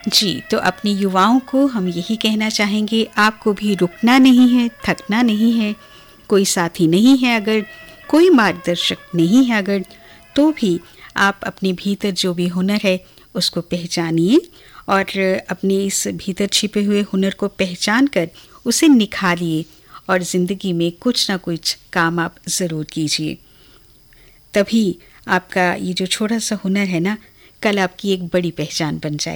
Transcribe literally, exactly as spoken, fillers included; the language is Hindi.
जी, तो अपने युवाओं को हम यही कहना चाहेंगे, आपको भी रुकना नहीं है, थकना नहीं है। कोई साथी नहीं है अगर, कोई मार्गदर्शक नहीं है अगर, तो भी आप अपने भीतर जो भी हुनर है उसको पहचानिए और अपने इस भीतर छिपे हुए हुनर को पहचान कर उसे निखारिए और ज़िंदगी में कुछ ना कुछ काम आप ज़रूर कीजिए। तभी आपका ये जो छोटा सा हुनर है ना, कल आपकी एक बड़ी पहचान बन जाए।